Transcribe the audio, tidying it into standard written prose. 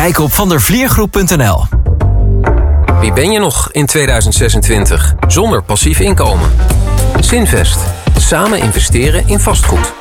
Kijk op vandervliergroep.nl. Wie ben je nog in 2026 zonder passief inkomen? Zinvest. Samen investeren in vastgoed.